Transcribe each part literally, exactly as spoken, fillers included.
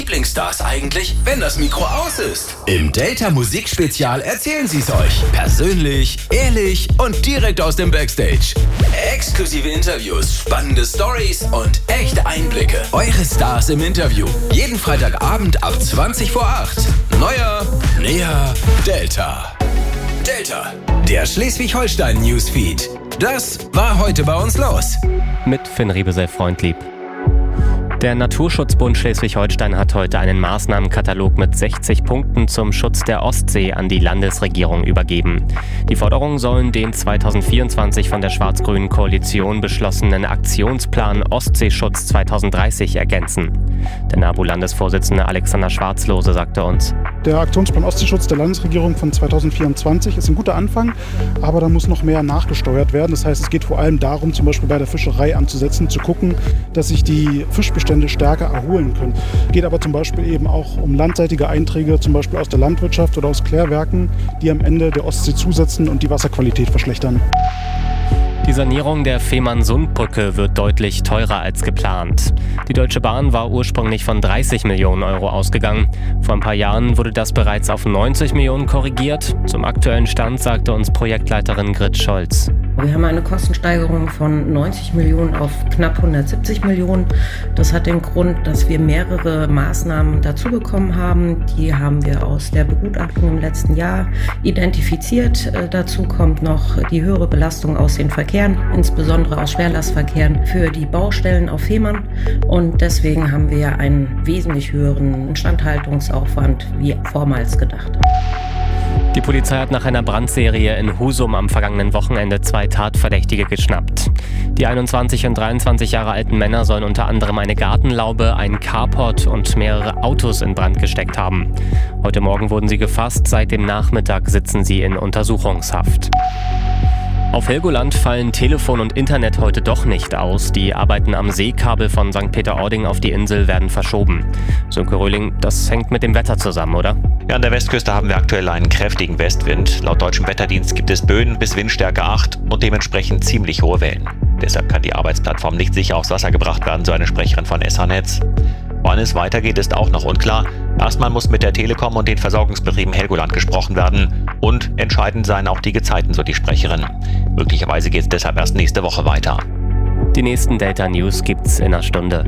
Lieblingsstars eigentlich, wenn das Mikro aus ist? Im Delta Musikspezial erzählen sie es euch. Persönlich, ehrlich und direkt aus dem Backstage. Exklusive Interviews, spannende Stories und echte Einblicke. Eure Stars im Interview. Jeden Freitagabend ab zwanzig vor acht. Neuer, näher, Delta. Delta, der Schleswig-Holstein-Newsfeed. Das war heute bei uns los. Mit Finn Riebesell-Freundlieb. Der Naturschutzbund Schleswig-Holstein hat heute einen Maßnahmenkatalog mit sechzig Punkten zum Schutz der Ostsee an die Landesregierung übergeben. Die Forderungen sollen den zweitausendvierundzwanzig von der schwarz-grünen Koalition beschlossenen Aktionsplan Ostseeschutz zweitausenddreißig ergänzen. Der NABU-Landesvorsitzende Alexander Schwarzlose sagte uns: Der Aktionsplan Ostseeschutz der Landesregierung von zweitausendvierundzwanzig ist ein guter Anfang, aber da muss noch mehr nachgesteuert werden. Das heißt, es geht vor allem darum, zum Beispiel bei der Fischerei anzusetzen, zu gucken, dass sich die Fischbestände stärker erholen können. Es geht aber zum Beispiel eben auch um landseitige Einträge, zum Beispiel aus der Landwirtschaft oder aus Klärwerken, die am Ende der Ostsee zusetzen und die Wasserqualität verschlechtern. Die Sanierung der Fehmarnsundbrücke wird deutlich teurer als geplant. Die Deutsche Bahn war ursprünglich von dreißig Millionen Euro ausgegangen. Vor ein paar Jahren wurde das bereits auf neunzig Millionen korrigiert. Zum aktuellen Stand sagte uns Projektleiterin Grit Scholz: Wir haben eine Kostensteigerung von neunzig Millionen auf knapp hundertsiebzig Millionen. Das hat den Grund, dass wir mehrere Maßnahmen dazu bekommen haben. Die haben wir aus der Begutachtung im letzten Jahr identifiziert. Dazu kommt noch die höhere Belastung aus den Verkehren, insbesondere aus Schwerlastverkehren für die Baustellen auf Fehmarn. Und deswegen haben wir einen wesentlich höheren Instandhaltungsaufwand wie vormals gedacht. Die Polizei hat nach einer Brandserie in Husum am vergangenen Wochenende zwei Tatverdächtige geschnappt. Die einundzwanzig und dreiundzwanzig Jahre alten Männer sollen unter anderem eine Gartenlaube, einen Carport und mehrere Autos in Brand gesteckt haben. Heute Morgen wurden sie gefasst, seit dem Nachmittag sitzen sie in Untersuchungshaft. Auf Helgoland fallen Telefon und Internet heute doch nicht aus. Die Arbeiten am Seekabel von Sankt Peter-Ording auf die Insel werden verschoben. Sönke Röhling, das hängt mit dem Wetter zusammen, oder? Ja, an der Westküste haben wir aktuell einen kräftigen Westwind. Laut deutschem Wetterdienst gibt es Böen bis Windstärke acht und dementsprechend ziemlich hohe Wellen. Deshalb kann die Arbeitsplattform nicht sicher aufs Wasser gebracht werden, so eine Sprecherin von S H-Netz. Wann es weitergeht, ist auch noch unklar. Erstmal muss mit der Telekom und den Versorgungsbetrieben Helgoland gesprochen werden. Und entscheidend seien auch die Gezeiten, so die Sprecherin. Möglicherweise geht es deshalb erst nächste Woche weiter. Die nächsten Delta News gibt's in einer Stunde.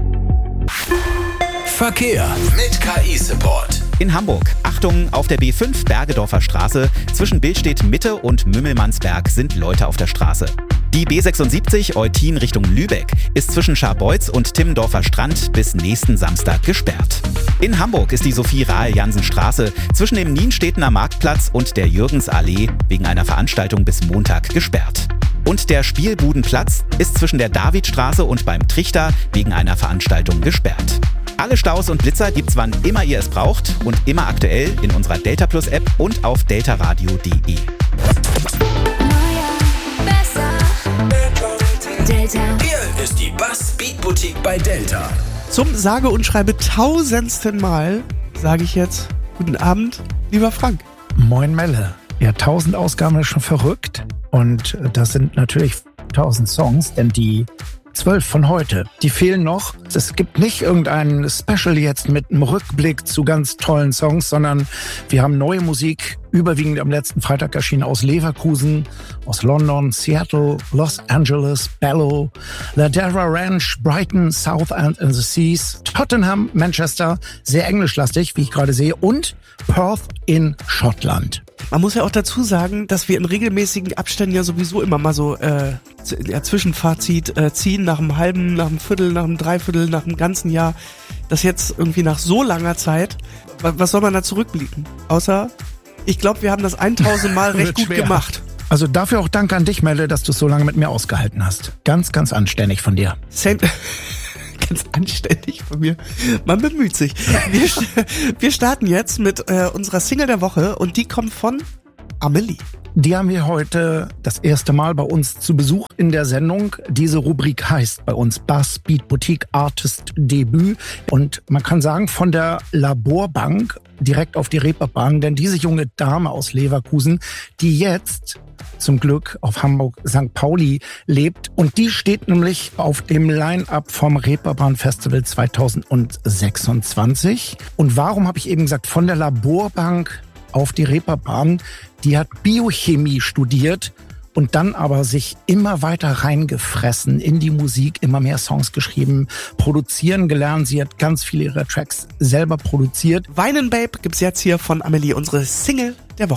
Verkehr mit K I-Support. In Hamburg. Achtung, auf der B fünf Bergedorfer Straße zwischen Billstedt Mitte und Mümmelmannsberg sind Leute auf der Straße. Die B sechsundsiebzig Eutin Richtung Lübeck ist zwischen Scharbeutz und Timmendorfer Strand bis nächsten Samstag gesperrt. In Hamburg ist die Sophie-Rahl-Jansen-Straße zwischen dem Nienstedtener Marktplatz und der Jürgensallee wegen einer Veranstaltung bis Montag gesperrt. Und der Spielbudenplatz ist zwischen der Davidstraße und beim Trichter wegen einer Veranstaltung gesperrt. Alle Staus und Blitzer gibt's wann immer ihr es braucht und immer aktuell in unserer Delta Plus App und auf deltaradio punkt de. Delta. Hier ist die Bass Beat Boutique bei Delta. Zum sage und schreibe tausendsten Mal sage ich jetzt guten Abend, lieber Frank. Moin Melle. Ja, tausend Ausgaben ist schon verrückt. Und das sind natürlich tausend Songs, denn die zwölf von heute, die fehlen noch. Es gibt nicht irgendein Special jetzt mit einem Rückblick zu ganz tollen Songs, sondern wir haben neue Musik, überwiegend am letzten Freitag erschienen aus Leverkusen, aus London, Seattle, Los Angeles, Bellow, Ladera Ranch, Brighton, Southend in the Seas, Tottenham, Manchester, sehr englischlastig, wie ich gerade sehe, und Perth in Schottland. Man muss ja auch dazu sagen, dass wir in regelmäßigen Abständen ja sowieso immer mal so äh, ja, Zwischenfazit äh, ziehen, nach einem halben, nach einem Viertel, nach einem Dreiviertel, nach einem ganzen Jahr. Das jetzt irgendwie nach so langer Zeit, was soll man da zurückblicken? Außer, ich glaube, wir haben das tausend Mal recht gut schwer gemacht. Also dafür auch Dank an dich, Melle, dass du es so lange mit mir ausgehalten hast. Ganz, ganz anständig von dir. Same. Ganz anständig von mir. Man bemüht sich. Wir, wir starten jetzt mit äh, unserer Single der Woche und die kommt von Amelie. Die haben wir heute das erste Mal bei uns zu Besuch in der Sendung. Diese Rubrik heißt bei uns Bass Beat Boutique Artist Debüt. Und man kann sagen, von der Laborbank direkt auf die Reeperbahn, denn diese junge Dame aus Leverkusen, die jetzt zum Glück auf Hamburg Sankt Pauli lebt. Und die steht nämlich auf dem Line-Up vom Reeperbahn Festival zwanzig sechsundzwanzig. Und warum habe ich eben gesagt, von der Laborbank auf die Reeperbahn? Die hat Biochemie studiert und dann aber sich immer weiter reingefressen in die Musik, immer mehr Songs geschrieben, produzieren gelernt. Sie hat ganz viele ihrer Tracks selber produziert. Weinen Babe gibt's jetzt hier von Amelie, unsere Single der Woche.